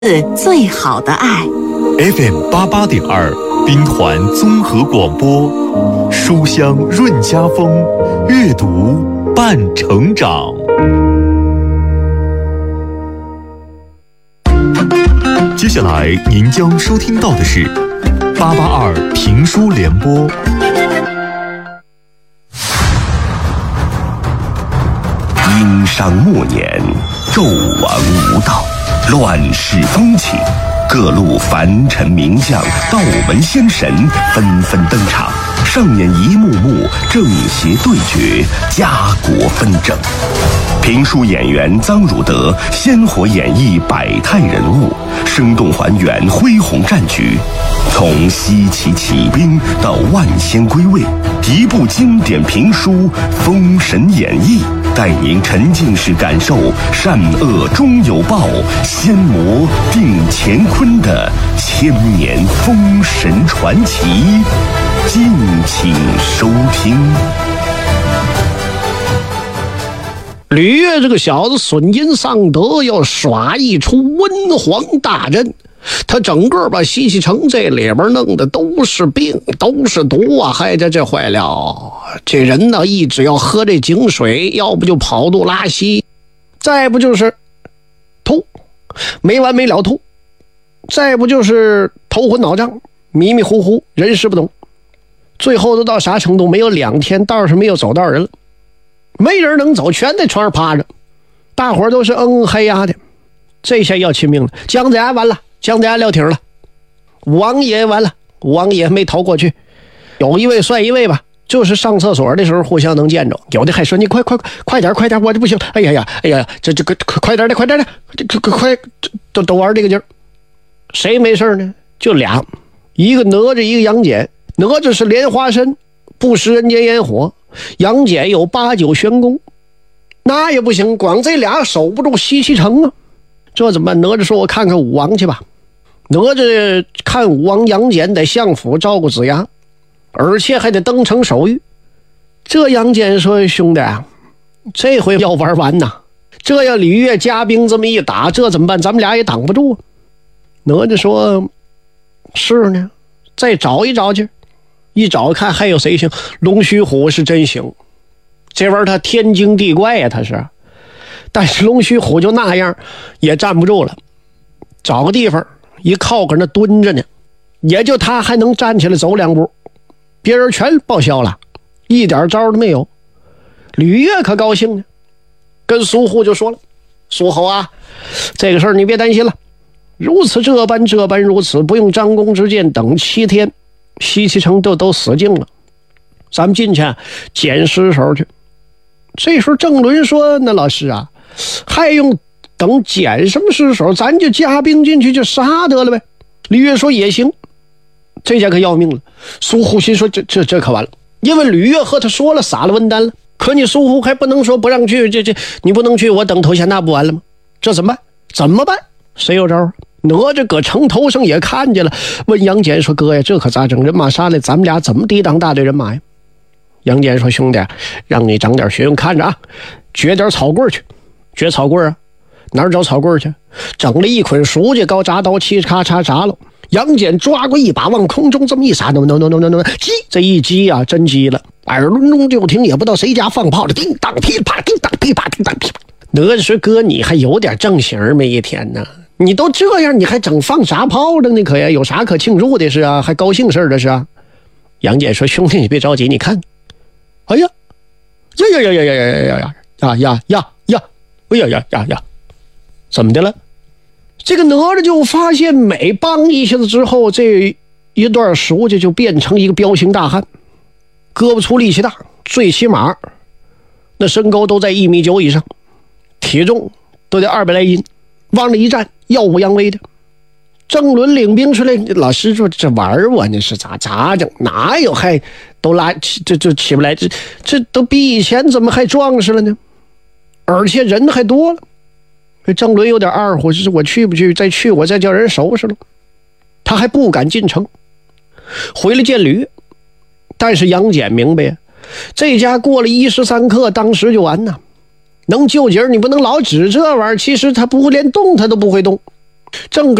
最好的爱 FM88.2 兵团综合广播，书香润家风，阅读伴成长。接下来您将收听到的是882评书联播。 殷商末年，纣王无道，乱世风起，各路凡臣名将、道门仙神纷纷登场，上演一幕幕正邪对决、家国纷争。评书演员臧汝德鲜活演绎百态人物，生动还原恢宏战局。从西岐起兵到万仙归位，一部经典评书《封神演义》，带您沉浸式感受善恶终有报、仙魔定乾坤的千年封神传奇。敬请收听。 吕越这个小子损阴丧德，要耍一出文皇大阵，他整个把西岐城这里边弄的都是病，都是毒啊！害得这坏了，这人呢一直要喝这井水，要不就跑肚拉稀，再不就是吐，没完没了吐，再不就是头昏脑胀，迷迷糊糊，人事不懂。最后都到啥程度？没有2天道上没有走道人了，没人能走，全在床上趴着，大伙都是嘿呀的。这下要亲命了，姜子牙完了，姜子牙撂挺了，王爷完了，王爷没逃过去，有一位算一位吧，就是上厕所的时候互相能见着，有的还说你快点，我这不行，哎呀，这个快点的，这快都玩这个劲儿。谁没事呢？就俩，一个哪吒，一个杨戬。哪吒是莲花身，不食人间烟火，杨戬有8、9玄功，那也不行，光这俩守不住西岐城啊，这怎么办？哪吒说我看看武王去吧。哪吒看武王，杨戬得相府照顾子牙，而且还得登城守御。这杨戬说兄弟啊，这回要玩完呐，这要李越加兵这么一打，这怎么办？咱们俩也挡不住啊。哪吒说是呢，再找一找去。一找看还有谁行？龙须虎是真行，这玩意儿他天精地怪呀，他是。但是龙须虎就那样也站不住了，找个地方一靠搁那蹲着呢，也就他还能站起来走2步，别人全报销了，一点招都没有。吕越可高兴呢，跟苏护就说了：苏侯啊，这个事儿你别担心了，如此这般如此，不用张弓之箭，等7天西岐城都死尽了，咱们进去捡尸首去。这时候郑伦说：那老师啊，还用等捡什么尸首？咱就加兵进去就杀得了呗。李越说也行。这下可要命了。苏护心说这可完了，因为吕越和他说了，撒了文单了，可你苏护还不能说不让去，这你不能去，我等投降，那不完了吗？这怎么办？谁有招啊？哪吒搁城头上也看见了，问杨戬说：哥呀，这可咋整？人马杀来，咱们俩怎么抵挡大队人马呀？杨戬说：兄弟，让你长点学问，看着啊，掘点草棍去。掘草棍啊？哪儿找草棍去？整了一捆熟秸高，铡刀嘁咔嚓铡了。杨戬抓过一把，往空中这么一撒，击！这一击啊，真击了，耳轮中就听，也不知道谁家放炮的，叮当噼啪，叮当噼啪，叮当噼啪。哪吒说：哥，你还有点正形没一天呢？你都这样，你还整放啥炮仗呢？可呀，有啥可庆祝的是啊？还高兴事的是啊？杨戬说：兄弟，你别着急，你看，哎呀，呀，怎么的了？这个哪吒就发现每帮一下子之后，这一段熟秸就变成一个彪形大汉，胳膊粗力气大，最起码那身高都在1.9米以上，体重都得200来斤，往那一站，耀武扬威的。郑伦领兵出来，老师说这玩我呢是咋整？哪有还都拉这起不来？这都比以前怎么还壮实了呢？而且人还多了。郑伦有点二乎，就是我去不去？再去我再叫人收拾了。他还不敢进城，回来见吕。但是杨戬明白，这家过了1时3刻，当时就完呐。能救急儿，你不能老指这玩意儿。其实他不连动他都不会动， 正